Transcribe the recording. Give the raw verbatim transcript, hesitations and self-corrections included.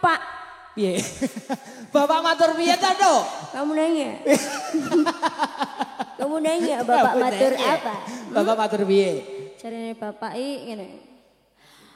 Pak. Piye? Bapak matur piye ta, Dok? Kamu nanya. Kamu nanya Bapak matur apa? Bapak matur piye? Carane Bapak iki ngene.